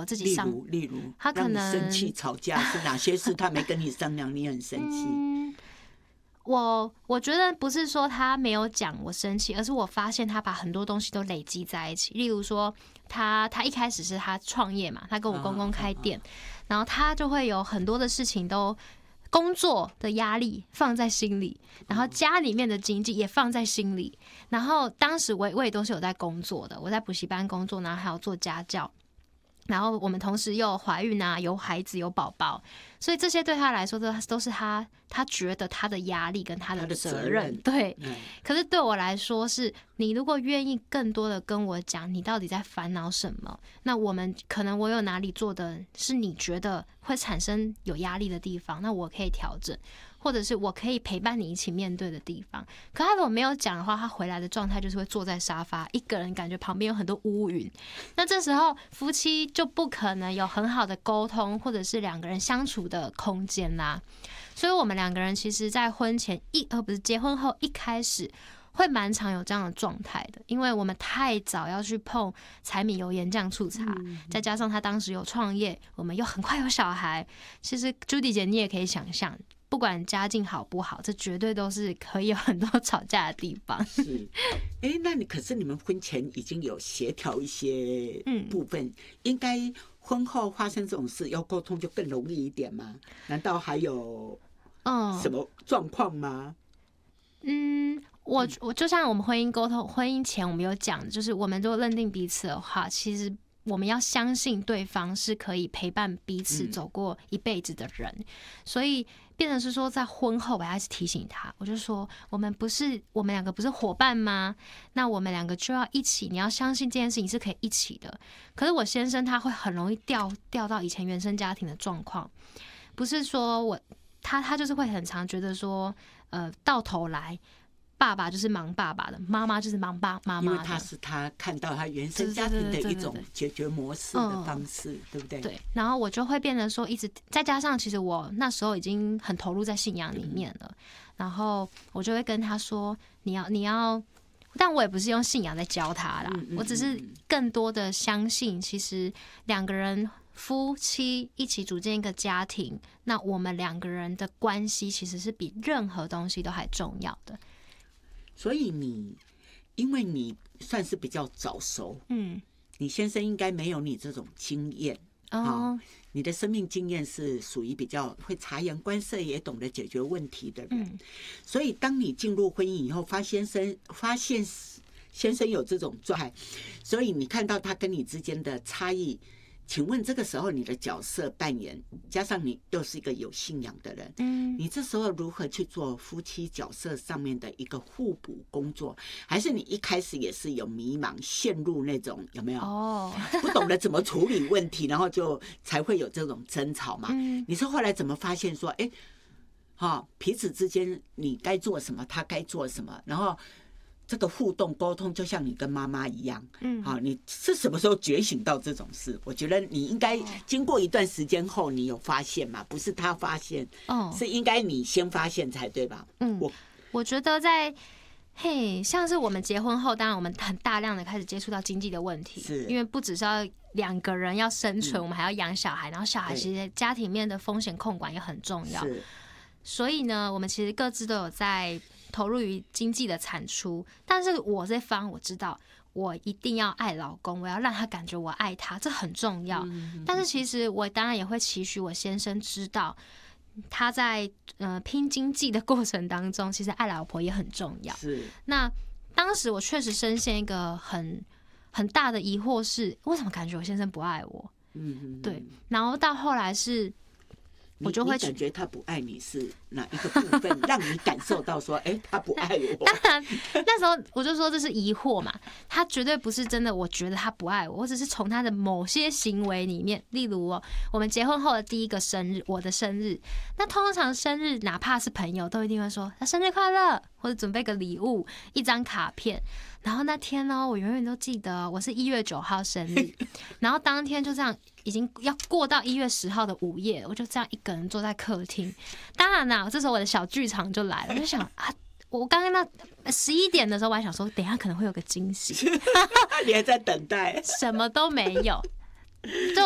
我自己例如他可能让你生气吵架是哪些事他没跟你商量，你很生气？ 我觉得不是说他没有讲我生气，而是我发现他把很多东西都累积在一起。例如说，他一开始是他创业嘛，他跟我公公开店，然后他就会有很多的事情都工作的压力放在心里，然后家里面的经济也放在心里。然后当时我也都是有在工作的，我在补习班工作，然后还有做家教。然后我们同时又怀孕啊，有孩子有宝宝，所以这些对他来说都是他觉得他的压力跟他的责任。对，可是对我来说是，你如果愿意更多的跟我讲，你到底在烦恼什么？那我有哪里做的是你觉得会产生有压力的地方，那我可以调整。或者是我可以陪伴你一起面对的地方。可他如果没有讲的话，他回来的状态就是会坐在沙发，一个人感觉旁边有很多乌云。那这时候夫妻就不可能有很好的沟通，或者是两个人相处的空间啦。所以我们两个人其实在婚前不是结婚后一开始会蛮常有这样的状态的，因为我们太早要去碰柴米油盐酱醋茶，再加上他当时有创业，我们又很快有小孩。其实 Judy 姐你也可以想象，不管家境好不好，这绝对都是可以有很多吵架的地方。 是，那可是你们婚前已经有协调一些部分，应该婚后发生这种事要沟通就更容易一点吗？难道还有什么状况吗？ 我就像我们婚姻前我们有讲，就是我们如果认定彼此的话，其实我们要相信对方是可以陪伴彼此走过一辈子的人，所以变成是说在婚后我还是提醒他，我就说我们两个不是伙伴吗？那我们两个就要一起，你要相信这件事情是可以一起的。可是我先生他会很容易掉到以前原生家庭的状况，不是说他就是会很常觉得说到头来爸爸就是忙爸爸的，妈妈就是忙妈妈的， 因为他看到他原生家庭的一种解决模式的方式，对不对？ 对。然后我就会变成说，一直再加上，其实我那时候已经很投入在信仰里面了，然后我就会跟他说，你要，但我也不是用信仰在教他啦，我只是更多的相信，其实两个人夫妻一起组建一个家庭，那我们两个人的关系其实是比任何东西都还重要的。 所以因为你算是比较早熟，你先生应该没有你这种经验你的生命经验是属于比较会察言观色，也懂得解决问题的人，所以当你进入婚姻以后，发现先生有这种状态，所以你看到他跟你之间的差异。请问这个时候你的角色扮演，加上你又是一个有信仰的人，你这时候如何去做夫妻角色上面的一个互补工作？还是你一开始也是有迷茫，陷入那种有没有不懂得怎么处理问题，然后就才会有这种争吵嘛？你是后来怎么发现说，彼此之间你该做什么，他该做什么，然后这个互动沟通就像你跟妈妈一样，你是什么时候觉醒到这种事？我觉得你应该经过一段时间后，你有发现嘛？不是他发现，是应该你先发现才对吧？ 我觉得像是我们结婚后，当然我们很大量的开始接触到经济的问题，因为不只是要两个人要生存，我们还要养小孩，然后小孩其实家庭面的风险控管也很重要。所以呢，我们其实各自都有在投入于经济的产出，但是我这方我知道，我一定要爱老公，我要让他感觉我爱他，这很重要。但是其实我当然也会期许我先生知道，他在拼经济的过程当中，其实爱老婆也很重要。那当时我确实深陷一个很大的疑惑是，为什么感觉我先生不爱我？对。然后到后来是。我就会感觉他不爱你是哪一个部分让你感受到说他不爱我？ 当然那时候我就说这是疑惑嘛，他绝对不是真的我觉得他不爱我，我只是从他的某些行为里面，例如我们结婚后的第一个生日，我的生日，那通常生日哪怕是朋友都一定会说他生日快乐，或者准备个礼物，一张卡片。然后那天呢，我永远都记得我是1月9号生日，然后当天就这样已经要过到1月10号的午夜，我就这样一个人坐在客厅。当然啦，这时候我的小剧场就来了，我就想我刚刚那11点的时候，我还想说等一下可能会有个惊喜， 你还在等待， 什么都没有。就